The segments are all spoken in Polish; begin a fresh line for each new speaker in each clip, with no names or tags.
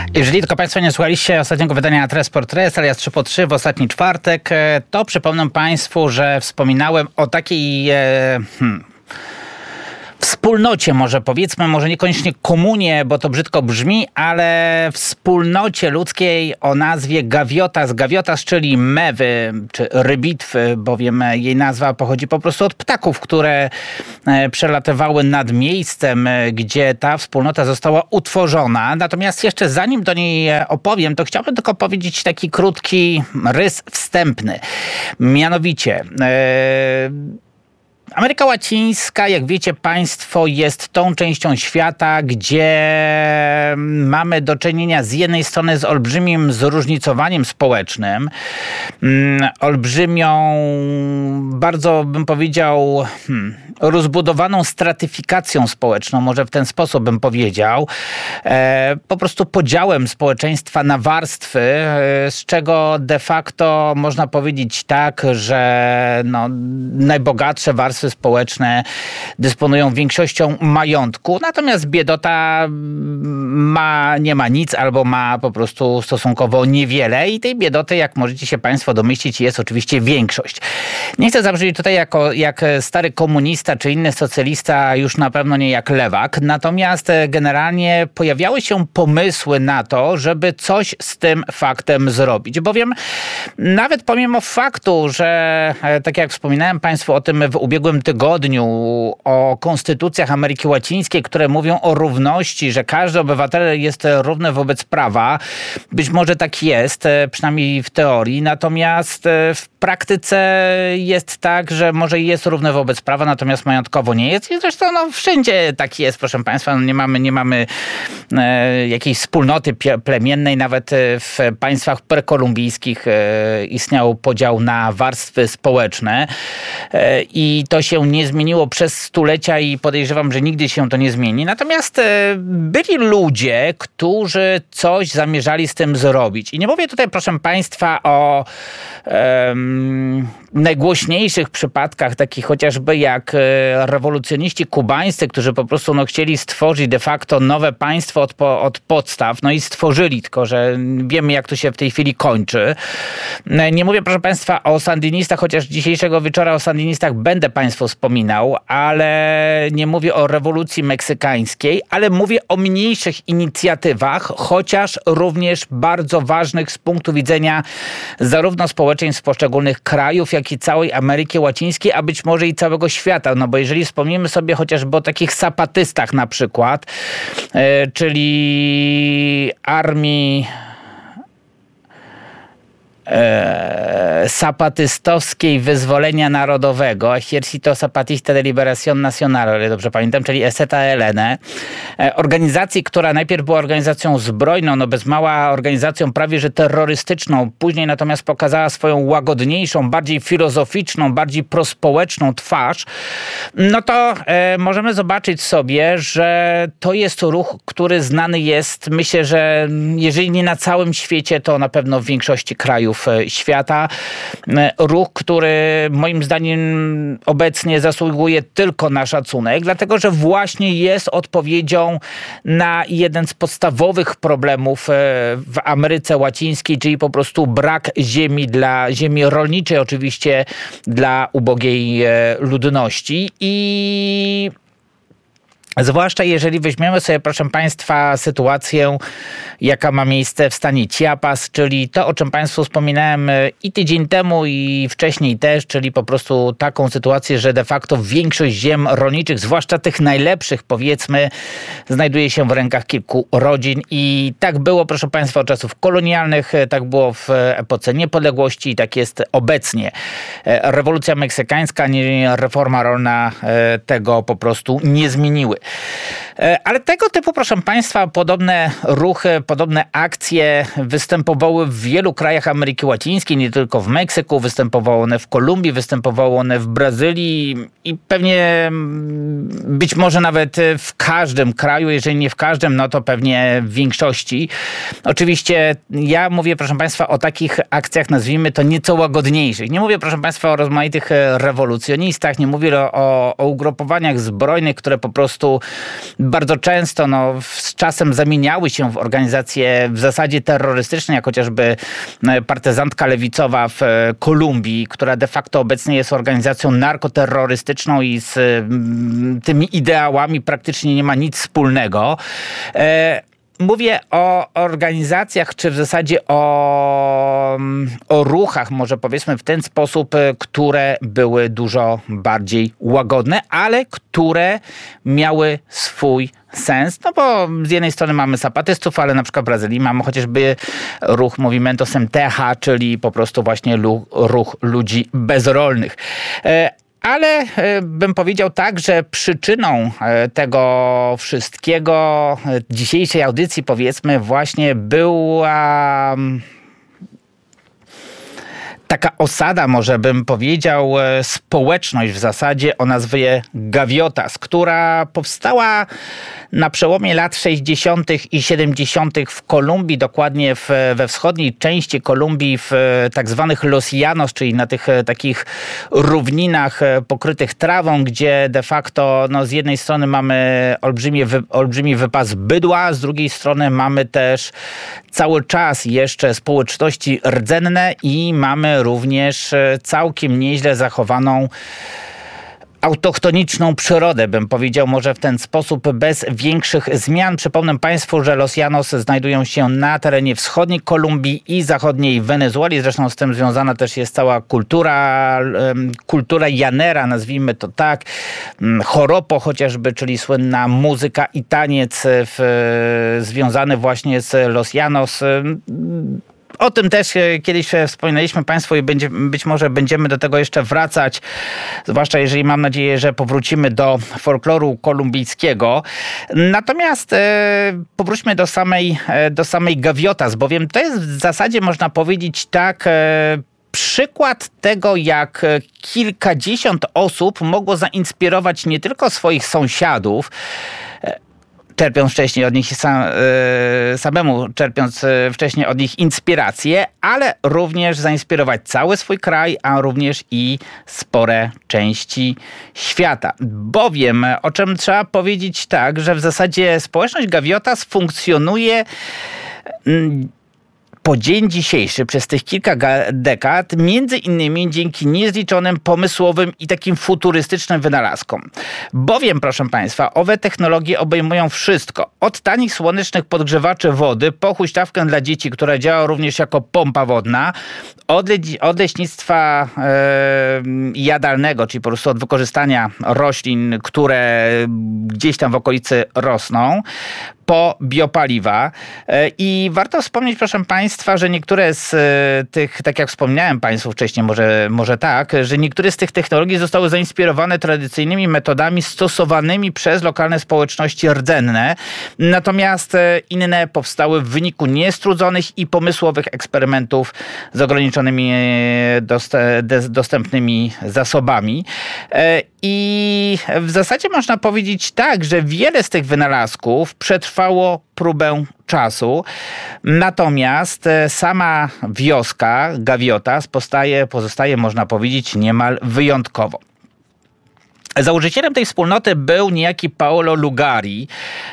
Jeżeli tylko Państwo nie słuchaliście ostatniego wydania Tres por Tres, alias 3x3 w ostatni czwartek, to przypomnę Państwu, że wspominałem o takiej wspólnocie, może powiedzmy, może niekoniecznie komunie, bo to brzydko brzmi, ale wspólnocie ludzkiej o nazwie Gaviotas. Gaviotas, czyli mewy, czy rybitwy, bowiem jej nazwa pochodzi po prostu od ptaków, które przelatywały nad miejscem, gdzie ta wspólnota została utworzona. Natomiast jeszcze zanim do niej opowiem, to chciałbym tylko powiedzieć taki krótki rys wstępny. Mianowicie Ameryka Łacińska, jak wiecie Państwo, jest tą częścią świata, gdzie mamy do czynienia z jednej strony z olbrzymim zróżnicowaniem społecznym, olbrzymią, bardzo bym powiedział, rozbudowaną stratyfikacją społeczną, może w ten sposób bym powiedział, po prostu podziałem społeczeństwa na warstwy, z czego de facto można powiedzieć tak, że najbogatsze warstwy społeczne dysponują większością majątku, natomiast biedota nie ma nic albo ma po prostu stosunkowo niewiele i tej biedoty, jak możecie się Państwo domyślić, jest oczywiście większość. Nie chcę zabrzmieć tutaj jak stary komunista czy inny socjalista, już na pewno nie jak lewak, natomiast generalnie pojawiały się pomysły na to, żeby coś z tym faktem zrobić, bowiem nawet pomimo faktu, że tak jak wspominałem Państwu o tym w ubiegłym tygodniu, o konstytucjach Ameryki Łacińskiej, które mówią o równości, że każdy obywatel jest równy wobec prawa. Być może tak jest, przynajmniej w teorii, natomiast w praktyce jest tak, że może jest równy wobec prawa, natomiast majątkowo nie jest. I zresztą wszędzie tak jest, proszę Państwa. Nie mamy jakiejś wspólnoty plemiennej. Nawet w państwach prekolumbijskich istniał podział na warstwy społeczne i to się nie zmieniło przez stulecia i podejrzewam, że nigdy się to nie zmieni. Natomiast byli ludzie, którzy coś zamierzali z tym zrobić. I nie mówię tutaj, proszę Państwa, o najgłośniejszych przypadkach, takich chociażby jak rewolucjoniści kubańscy, którzy po prostu chcieli stworzyć de facto nowe państwo od podstaw, i stworzyli, tylko że wiemy, jak to się w tej chwili kończy. Nie mówię, proszę Państwa, o sandynistach, chociaż dzisiejszego wieczora o sandynistach będę Państwu wspominał, ale nie mówię o rewolucji meksykańskiej, ale mówię o mniejszych inicjatywach, chociaż również bardzo ważnych z punktu widzenia zarówno społeczeństw poszczególnych krajów, jak i całej Ameryki Łacińskiej, a być może i całego świata. Bo jeżeli wspomnimy sobie chociażby o takich zapatystach na przykład, czyli armii zapatystowskiej Wyzwolenia Narodowego, Ejército Zapatista de Liberación Nacional, o ile dobrze pamiętam, czyli EZLN, organizacji, która najpierw była organizacją zbrojną, bez mała organizacją prawie że terrorystyczną, później natomiast pokazała swoją łagodniejszą, bardziej filozoficzną, bardziej prospołeczną twarz, to możemy zobaczyć sobie, że to jest ruch, który znany jest, myślę, że jeżeli nie na całym świecie, to na pewno w większości krajów świata. Ruch, który moim zdaniem obecnie zasługuje tylko na szacunek, dlatego że właśnie jest odpowiedzią na jeden z podstawowych problemów w Ameryce Łacińskiej, czyli po prostu brak ziemi rolniczej, oczywiście dla ubogiej ludności. I zwłaszcza jeżeli weźmiemy sobie, proszę Państwa, sytuację, jaka ma miejsce w stanie Chiapas, czyli to, o czym Państwu wspominałem i tydzień temu, i wcześniej też, czyli po prostu taką sytuację, że de facto większość ziem rolniczych, zwłaszcza tych najlepszych, powiedzmy, znajduje się w rękach kilku rodzin. I tak było, proszę Państwa, od czasów kolonialnych, tak było w epoce niepodległości i tak jest obecnie. Rewolucja meksykańska, reforma rolna tego po prostu nie zmieniły. Ale tego typu, proszę Państwa, podobne ruchy, podobne akcje występowały w wielu krajach Ameryki Łacińskiej, nie tylko w Meksyku, występowały one w Kolumbii, występowały one w Brazylii i pewnie być może nawet w każdym kraju, jeżeli nie w każdym, to pewnie w większości. Oczywiście ja mówię, proszę Państwa, o takich akcjach, nazwijmy to nieco łagodniejszych. Nie mówię, proszę Państwa, o rozmaitych rewolucjonistach, nie mówię o ugrupowaniach zbrojnych, które po prostu prostu bardzo często z czasem zamieniały się w organizacje w zasadzie terrorystyczne, jak chociażby partyzantka lewicowa w Kolumbii, która de facto obecnie jest organizacją narkoterrorystyczną i z tymi ideałami praktycznie nie ma nic wspólnego. Mówię o organizacjach, czy w zasadzie o ruchach, może powiedzmy w ten sposób, które były dużo bardziej łagodne, ale które miały swój sens, bo z jednej strony mamy zapatystów, ale na przykład w Brazylii mamy chociażby ruch Movimento Sem Terra, czyli po prostu właśnie ruch ludzi bezrolnych. Ale bym powiedział tak, że przyczyną tego wszystkiego, dzisiejszej audycji powiedzmy, właśnie była taka osada, może bym powiedział, społeczność w zasadzie o nazwie Gaviotas, która powstała na przełomie lat 60. i 70. w Kolumbii, dokładnie we wschodniej części Kolumbii, w tak zwanych Los Llanos, czyli na tych takich równinach pokrytych trawą, gdzie de facto z jednej strony mamy olbrzymi wypas bydła, z drugiej strony mamy też cały czas jeszcze społeczności rdzenne i mamy również całkiem nieźle zachowaną autochtoniczną przyrodę, bym powiedział może w ten sposób, bez większych zmian. Przypomnę Państwu, że Los Llanos znajdują się na terenie wschodniej Kolumbii i zachodniej Wenezueli. Zresztą z tym związana też jest cała kultura llanera, nazwijmy to tak. Joropo chociażby, czyli słynna muzyka i taniec związany właśnie z Los Llanos. O tym też kiedyś wspominaliśmy Państwu i być może będziemy do tego jeszcze wracać, zwłaszcza jeżeli mam nadzieję, że powrócimy do folkloru kolumbijskiego. Natomiast powróćmy do samej Gaviotas, bowiem to jest w zasadzie, można powiedzieć tak, przykład tego, jak kilkadziesiąt osób mogło zainspirować nie tylko swoich sąsiadów, czerpiąc wcześniej od nich czerpiąc wcześniej od nich inspirację, ale również zainspirować cały swój kraj, a również i spore części świata. Bowiem, o czym trzeba powiedzieć tak, że w zasadzie społeczność Gaviotas funkcjonuje po dzień dzisiejszy, przez tych kilka dekad, między innymi dzięki niezliczonym pomysłowym i takim futurystycznym wynalazkom. Bowiem, proszę Państwa, owe technologie obejmują wszystko. Od tanich słonecznych podgrzewaczy wody, po huśtawkę dla dzieci, która działa również jako pompa wodna, od leśnictwa jadalnego, czyli po prostu od wykorzystania roślin, które gdzieś tam w okolicy rosną, po biopaliwa. I warto wspomnieć, proszę Państwa, że niektóre z tych, tak jak wspomniałem Państwu wcześniej, może tak, że niektóre z tych technologii zostały zainspirowane tradycyjnymi metodami stosowanymi przez lokalne społeczności rdzenne, natomiast inne powstały w wyniku niestrudzonych i pomysłowych eksperymentów z ograniczonymi dostępnymi zasobami. I w zasadzie można powiedzieć tak, że wiele z tych wynalazków przetrwało próbę czasu, natomiast sama wioska Gaviotas pozostaje, można powiedzieć, niemal wyjątkowo. Założycielem tej wspólnoty był niejaki Paolo Lugari,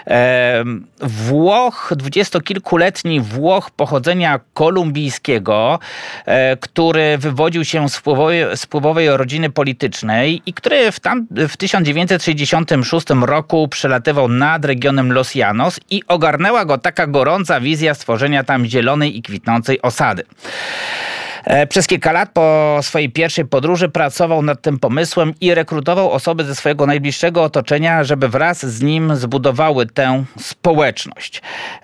Włoch, dwudziestokilkuletni Włoch pochodzenia kolumbijskiego, który wywodził się z wpływowej rodziny politycznej i który w 1966 roku przelatywał nad regionem Los Llanos i ogarnęła go taka gorąca wizja stworzenia tam zielonej i kwitnącej osady. Przez kilka lat po swojej pierwszej podróży pracował nad tym pomysłem i rekrutował osoby ze swojego najbliższego otoczenia, żeby wraz z nim zbudowały tę społeczność.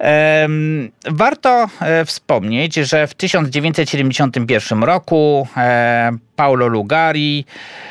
Warto wspomnieć, że w 1971 roku Paolo Lugari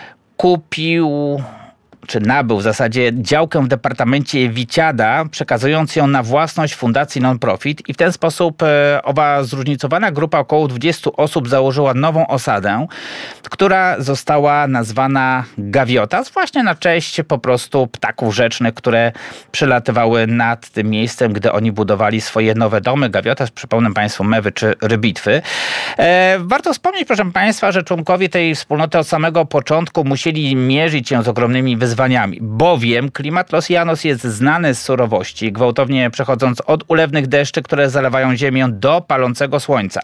nabył w zasadzie działkę w departamencie Vichada, przekazując ją na własność fundacji non-profit i w ten sposób owa zróżnicowana grupa około 20 osób założyła nową osadę, która została nazwana Gaviotas właśnie na cześć po prostu ptaków rzecznych, które przelatywały nad tym miejscem, gdy oni budowali swoje nowe domy. Gaviotas, przypomnę Państwu, mewy czy rybitwy. Warto wspomnieć, proszę Państwa, że członkowie tej wspólnoty od samego początku musieli mierzyć się z ogromnymi wyzwaniami, wyzwaniami, bowiem klimat Los Llanos jest znany z surowości, gwałtownie przechodząc od ulewnych deszczy, które zalewają ziemię, do palącego słońca.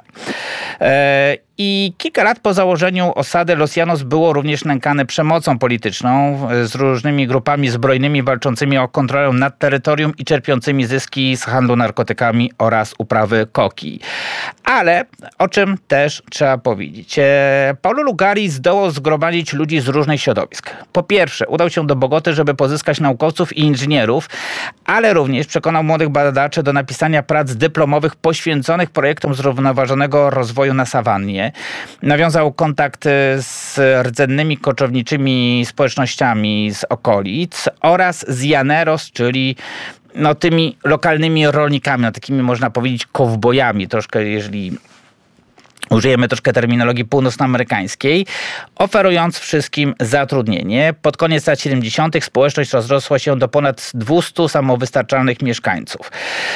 I kilka lat po założeniu osady Los Llanos było również nękane przemocą polityczną z różnymi grupami zbrojnymi walczącymi o kontrolę nad terytorium i czerpiącymi zyski z handlu narkotykami oraz uprawy koki. Ale o czym też trzeba powiedzieć. Paulo Lugari zdołał zgromadzić ludzi z różnych środowisk. Po pierwsze, udał się do Bogoty, żeby pozyskać naukowców i inżynierów, ale również przekonał młodych badaczy do napisania prac dyplomowych poświęconych projektom zrównoważonego rozwoju na sawannie. Nawiązał kontakt z rdzennymi koczowniczymi społecznościami z okolic oraz z llaneros, czyli tymi lokalnymi rolnikami, takimi można powiedzieć kowbojami, troszkę jeżeli użyjemy troszkę terminologii północnoamerykańskiej, oferując wszystkim zatrudnienie. Pod koniec lat 70. społeczność rozrosła się do ponad 200 samowystarczalnych mieszkańców.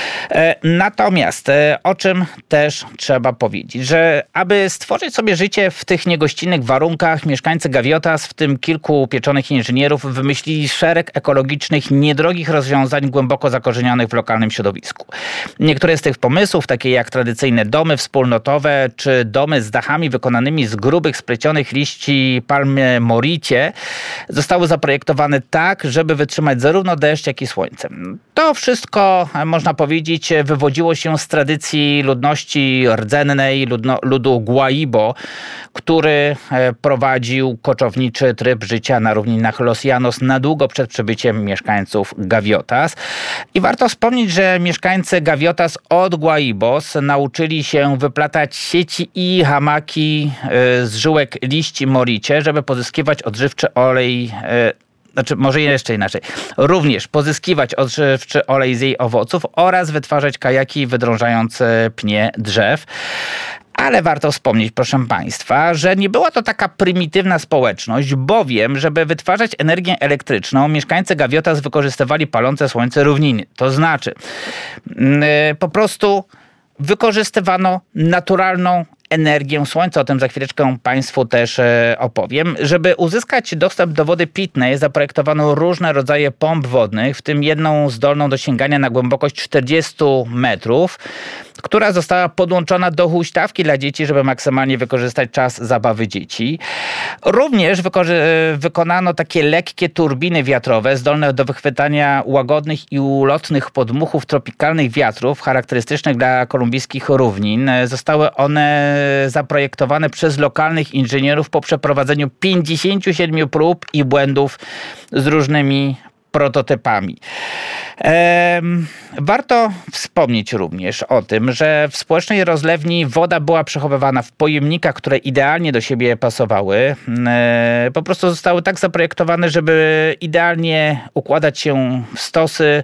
Natomiast o czym też trzeba powiedzieć, że aby stworzyć sobie życie w tych niegościnnych warunkach, mieszkańcy Gaviotas, w tym kilku pieczonych inżynierów, wymyślili szereg ekologicznych, niedrogich rozwiązań głęboko zakorzenionych w lokalnym środowisku. Niektóre z tych pomysłów, takie jak tradycyjne domy wspólnotowe, czy domy z dachami wykonanymi z grubych, splecionych liści palmy moricie, zostały zaprojektowane tak, żeby wytrzymać zarówno deszcz, jak i słońce. To wszystko, można powiedzieć, wywodziło się z tradycji ludności rdzennej, ludu Guaibo, który prowadził koczowniczy tryb życia na równinach Los Llanos na długo przed przybyciem mieszkańców Gaviotas. I warto wspomnieć, że mieszkańcy Gaviotas od Guaibos nauczyli się wyplatać sieci i hamaki z żyłek liści moricie, żeby pozyskiwać odżywczy olej, może jeszcze inaczej, również pozyskiwać odżywczy olej z jej owoców oraz wytwarzać kajaki wydrążając pnie drzew. Ale warto wspomnieć, proszę Państwa, że nie była to taka prymitywna społeczność, bowiem, żeby wytwarzać energię elektryczną, mieszkańcy Gaviotas wykorzystywali palące słońce równiny. To znaczy, po prostu wykorzystywano naturalną energię słońca, o tym za chwileczkę Państwu też opowiem. Żeby uzyskać dostęp do wody pitnej, zaprojektowano różne rodzaje pomp wodnych, w tym jedną zdolną do sięgania na głębokość 40 metrów, która została podłączona do huśtawki dla dzieci, żeby maksymalnie wykorzystać czas zabawy dzieci. Również wykonano takie lekkie turbiny wiatrowe, zdolne do wychwytania łagodnych i ulotnych podmuchów tropikalnych wiatrów, charakterystycznych dla kolumbijskich równin. Zostały one zaprojektowane przez lokalnych inżynierów po przeprowadzeniu 57 prób i błędów z różnymi prototypami. Warto wspomnieć również o tym, że w społecznej rozlewni woda była przechowywana w pojemnikach, które idealnie do siebie pasowały. Po prostu zostały tak zaprojektowane, żeby idealnie układać się w stosy,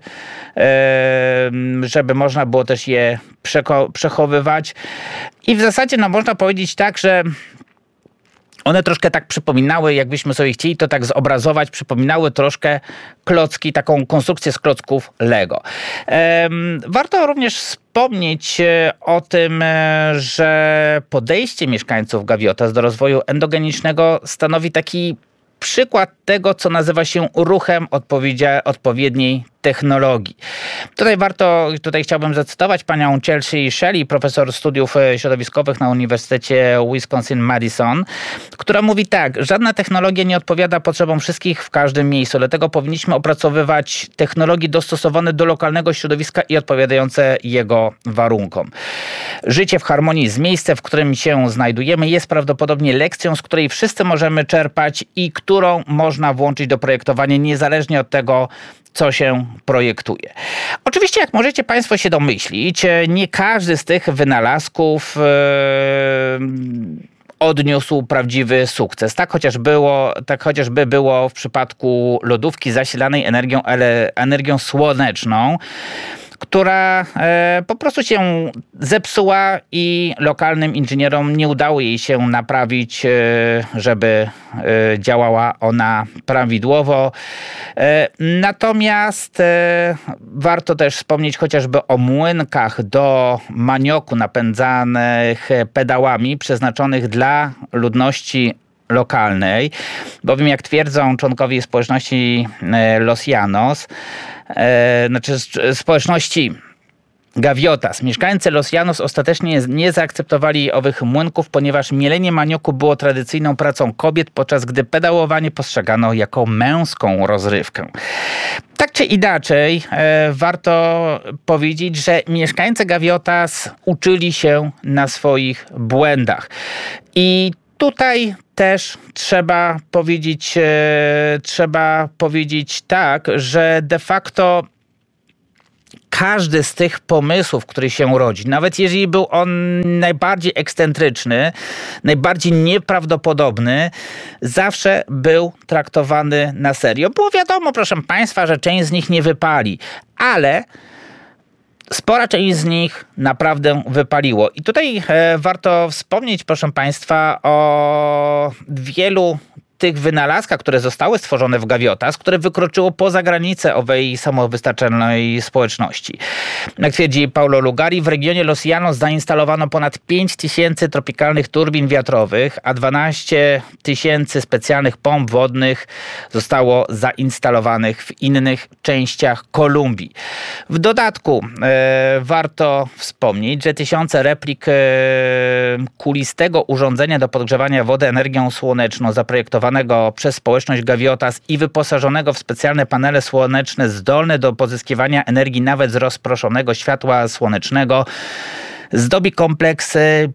żeby można było też je przechowywać. I w zasadzie można powiedzieć tak, że one troszkę tak przypominały, jakbyśmy sobie chcieli to tak zobrazować, przypominały troszkę klocki, taką konstrukcję z klocków Lego. Warto również wspomnieć o tym, że podejście mieszkańców Gaviotas do rozwoju endogenicznego stanowi taki przykład tego, co nazywa się ruchem odpowiedniej technologii. Tutaj chciałbym zacytować panią Chelsea Shelley, profesor studiów środowiskowych na Uniwersytecie Wisconsin-Madison, która mówi tak: żadna technologia nie odpowiada potrzebom wszystkich w każdym miejscu, dlatego powinniśmy opracowywać technologie dostosowane do lokalnego środowiska i odpowiadające jego warunkom. Życie w harmonii z miejscem, w którym się znajdujemy, jest prawdopodobnie lekcją, z której wszyscy możemy czerpać i którą można włączyć do projektowania niezależnie od tego, co się projektuje. Oczywiście, jak możecie Państwo się domyślić, nie każdy z tych wynalazków odniósł prawdziwy sukces. Tak chociażby było w przypadku lodówki zasilanej energią słoneczną, która po prostu się zepsuła i lokalnym inżynierom nie udało jej się naprawić, żeby działała ona prawidłowo. Natomiast warto też wspomnieć chociażby o młynkach do manioku napędzanych pedałami, przeznaczonych dla ludności lokalnej, bowiem jak twierdzą członkowie społeczności Los Llanos, znaczy społeczności Gaviotas. Mieszkańcy Los Llanos ostatecznie nie zaakceptowali owych młynków, ponieważ mielenie manioku było tradycyjną pracą kobiet, podczas gdy pedałowanie postrzegano jako męską rozrywkę. Tak czy inaczej, warto powiedzieć, że mieszkańcy Gaviotas uczyli się na swoich błędach. I tutaj też trzeba powiedzieć tak, że de facto każdy z tych pomysłów, który się rodzi, nawet jeżeli był on najbardziej ekscentryczny, najbardziej nieprawdopodobny, zawsze był traktowany na serio. Było wiadomo, proszę Państwa, że część z nich nie wypali, ale spora część z nich naprawdę wypaliło. I tutaj warto wspomnieć, proszę Państwa, o wielu tych wynalazkach, które zostały stworzone w Gaviotas, które wykroczyło poza granice owej samowystarczalnej społeczności. Jak twierdzi Paulo Lugari, w regionie Los Llanos zainstalowano ponad 5000 tropikalnych turbin wiatrowych, a 12 000 specjalnych pomp wodnych zostało zainstalowanych w innych częściach Kolumbii. W dodatku warto wspomnieć, że tysiące replik kulistego urządzenia do podgrzewania wody energią słoneczną zaprojektowanego przez społeczność Gaviotas i wyposażonego w specjalne panele słoneczne zdolne do pozyskiwania energii nawet z rozproszonego światła słonecznego zdobi kompleks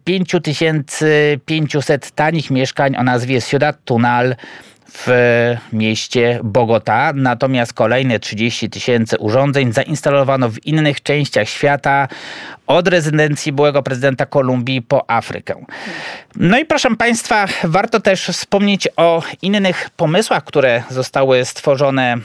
5500 tanich mieszkań o nazwie Ciudad Tunal w mieście Bogota. Natomiast kolejne 30 000 urządzeń zainstalowano w innych częściach świata, od rezydencji byłego prezydenta Kolumbii po Afrykę. No i proszę Państwa, warto też wspomnieć o innych pomysłach, które zostały stworzone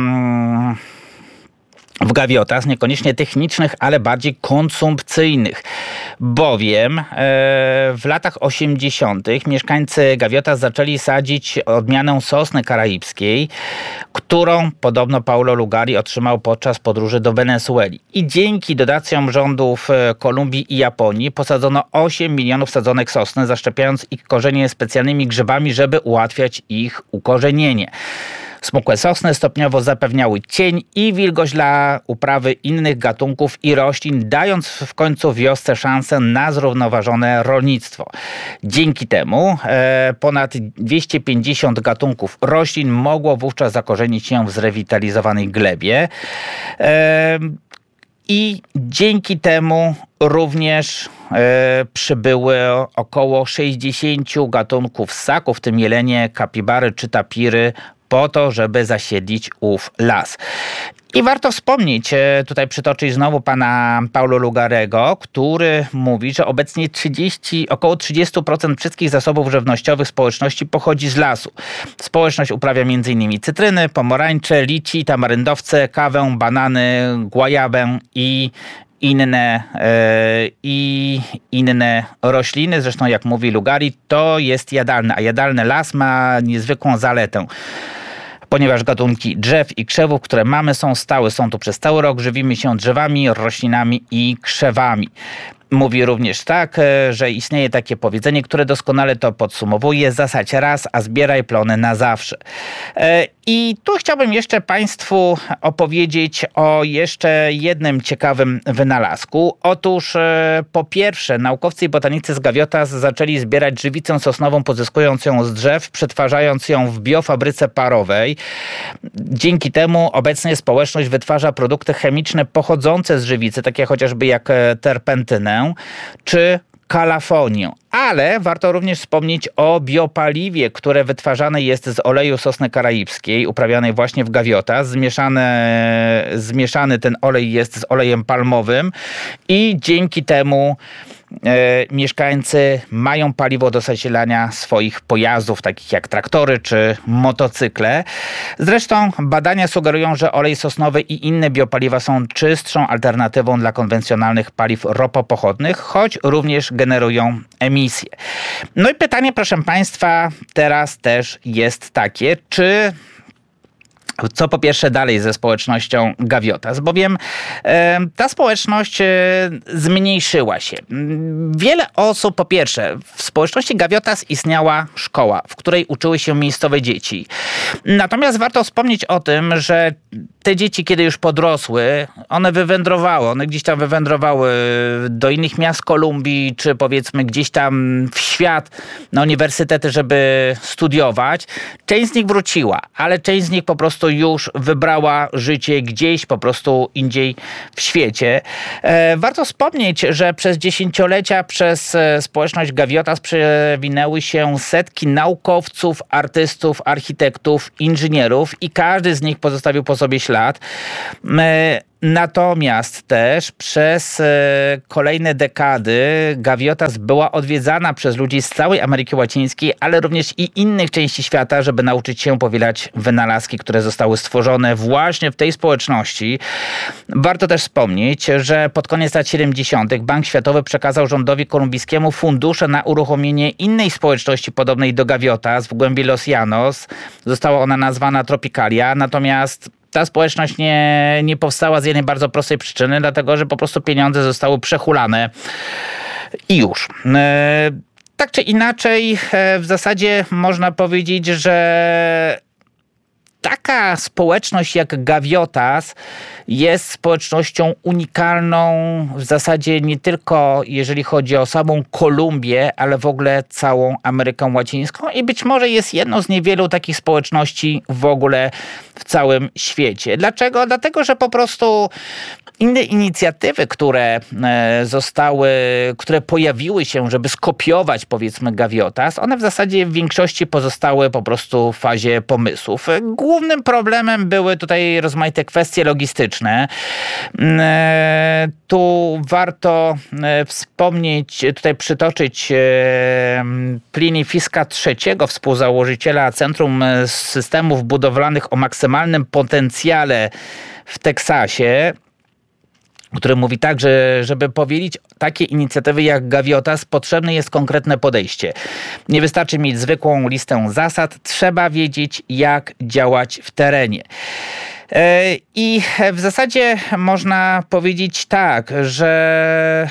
w Gaviotas, niekoniecznie technicznych, ale bardziej konsumpcyjnych. Bowiem w latach 80. mieszkańcy Gaviotas zaczęli sadzić odmianę sosny karaibskiej, którą podobno Paulo Lugari otrzymał podczas podróży do Wenezueli. I dzięki dotacjom rządów Kolumbii i Japonii posadzono 8 milionów sadzonek sosny, zaszczepiając ich korzenie specjalnymi grzybami, żeby ułatwiać ich ukorzenienie. Smukłe sosny stopniowo zapewniały cień i wilgoć dla uprawy innych gatunków i roślin, dając w końcu wiosce szansę na zrównoważone rolnictwo. Dzięki temu ponad 250 gatunków roślin mogło wówczas zakorzenić się w zrewitalizowanej glebie. I dzięki temu również przybyły około 60 gatunków ssaków, w tym jelenie, kapibary czy tapiry, po to, żeby zasiedlić ów las. I warto wspomnieć, tutaj przytoczyć znowu pana Paulo Lugarego, który mówi, że obecnie około 30% wszystkich zasobów żywnościowych społeczności pochodzi z lasu. Społeczność uprawia m.in. cytryny, pomarańcze, lici, tamaryndowce, kawę, banany, guajabę i inne rośliny. Zresztą jak mówi Lugari, to jest jadalne, a jadalny las ma niezwykłą zaletę. Ponieważ gatunki drzew i krzewów, które mamy, są stałe. Są tu przez cały rok, żywimy się drzewami, roślinami i krzewami. Mówi również tak, że istnieje takie powiedzenie, które doskonale to podsumowuje: zasadź raz, a zbieraj plony na zawsze. I tu chciałbym jeszcze Państwu opowiedzieć o jeszcze jednym ciekawym wynalazku. Otóż po pierwsze naukowcy i botanicy z Gaviotas zaczęli zbierać żywicę sosnową, pozyskując ją z drzew, przetwarzając ją w biofabryce parowej. Dzięki temu obecnie społeczność wytwarza produkty chemiczne pochodzące z żywicy, takie chociażby jak terpentynę czy kalafonię. Ale warto również wspomnieć o biopaliwie, które wytwarzane jest z oleju sosny karaibskiej, uprawianej właśnie w Gaviotas. Zmieszany ten olej jest z olejem palmowym i dzięki temu mieszkańcy mają paliwo do zasilania swoich pojazdów, takich jak traktory czy motocykle. Zresztą badania sugerują, że olej sosnowy i inne biopaliwa są czystszą alternatywą dla konwencjonalnych paliw ropopochodnych, choć również generują emisje. No i pytanie, proszę Państwa, teraz też jest takie, czy Co po pierwsze dalej ze społecznością Gaviotas, bowiem ta społeczność zmniejszyła się. Wiele osób, po pierwsze, w społeczności Gaviotas istniała szkoła, w której uczyły się miejscowe dzieci. Natomiast warto wspomnieć o tym, że te dzieci, kiedy już podrosły, one gdzieś tam wywędrowały do innych miast Kolumbii, czy powiedzmy gdzieś tam w świat, na uniwersytety, żeby studiować. Część z nich wróciła, ale część z nich po prostu już wybrała życie gdzieś po prostu indziej w świecie. Warto wspomnieć, że przez dziesięciolecia przez społeczność Gaviotas przewinęły się setki naukowców, artystów, architektów, inżynierów i każdy z nich pozostawił po sobie ślad. Natomiast też przez kolejne dekady Gaviotas była odwiedzana przez ludzi z całej Ameryki Łacińskiej, ale również i innych części świata, żeby nauczyć się powielać wynalazki, które zostały stworzone właśnie w tej społeczności. Warto też wspomnieć, że pod koniec lat 70. Bank Światowy przekazał rządowi kolumbijskiemu fundusze na uruchomienie innej społeczności podobnej do Gaviotas w głębi Los Llanos. Została ona nazwana Tropicalia, natomiast ta społeczność nie powstała z jednej bardzo prostej przyczyny, dlatego że po prostu pieniądze zostały przehulane i już. Tak czy inaczej, w zasadzie można powiedzieć, że taka społeczność jak Gaviotas jest społecznością unikalną w zasadzie nie tylko jeżeli chodzi o samą Kolumbię, ale w ogóle całą Amerykę Łacińską i być może jest jedną z niewielu takich społeczności w ogóle w całym świecie. Dlaczego? Dlatego, że po prostu inne inicjatywy, które pojawiły się, żeby skopiować powiedzmy Gaviotas, one w zasadzie w większości pozostały po prostu w fazie pomysłów. Głównym problemem były tutaj rozmaite kwestie logistyczne. Tu warto wspomnieć, tutaj przytoczyć Plini Fiska III, współzałożyciela Centrum Systemów Budowlanych o maksymalnym potencjale w Teksasie, który mówi tak, że żeby powielić takie inicjatywy jak Gaviotas, potrzebne jest konkretne podejście. Nie wystarczy mieć zwykłą listę zasad, trzeba wiedzieć, jak działać w terenie. I w zasadzie można powiedzieć tak, że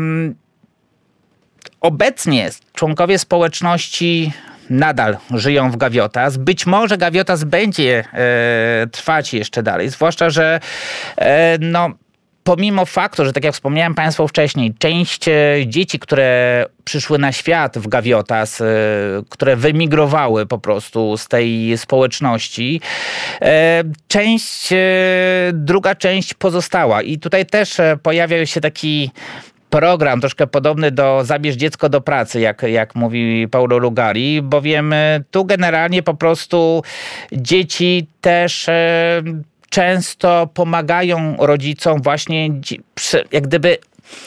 obecnie członkowie społeczności nadal żyją w Gaviotas. Być może Gaviotas będzie trwać jeszcze dalej, zwłaszcza, że pomimo faktu, że tak jak wspomniałem Państwu wcześniej, część dzieci, które przyszły na świat w Gaviotas, które wymigrowały po prostu z tej społeczności, druga część pozostała. I tutaj też pojawia się taki program troszkę podobny do Zabierz dziecko do pracy, jak mówi Paulo Lugari, bowiem tu generalnie po prostu dzieci też często pomagają rodzicom właśnie jak gdyby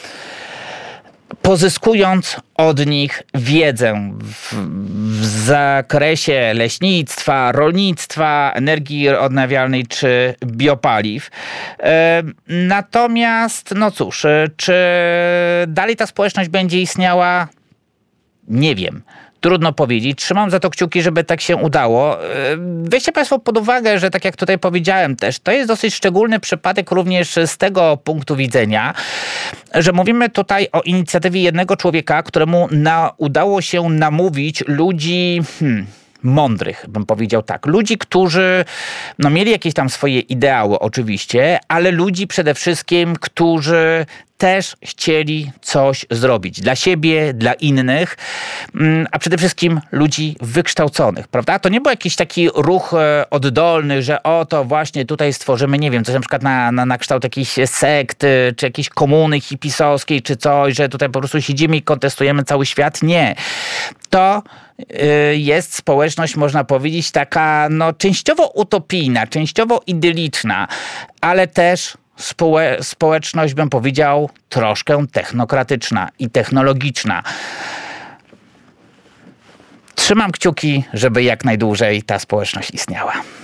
pozyskując od nich wiedzę w zakresie leśnictwa, rolnictwa, energii odnawialnej czy biopaliw. Natomiast, no cóż, czy dalej ta społeczność będzie istniała? Nie wiem. Trudno powiedzieć. Trzymam za to kciuki, żeby tak się udało. Weźcie Państwo pod uwagę, że tak jak tutaj powiedziałem też, to jest dosyć szczególny przypadek również z tego punktu widzenia, że mówimy tutaj o inicjatywie jednego człowieka, któremu udało się namówić ludzi mądrych, bym powiedział tak. Ludzi, którzy mieli jakieś tam swoje ideały oczywiście, ale ludzi przede wszystkim, którzy też chcieli coś zrobić dla siebie, dla innych, a przede wszystkim ludzi wykształconych, prawda? To nie był jakiś taki ruch oddolny, że oto właśnie tutaj stworzymy, nie wiem, coś na przykład na kształt jakiejś sekty, czy jakiejś komuny hipisowskiej, czy coś, że tutaj po prostu siedzimy i kontestujemy cały świat. Nie. To jest społeczność, można powiedzieć, taka częściowo utopijna, częściowo idyliczna, ale też społeczność, bym powiedział, troszkę technokratyczna i technologiczna. Trzymam kciuki, żeby jak najdłużej ta społeczność istniała.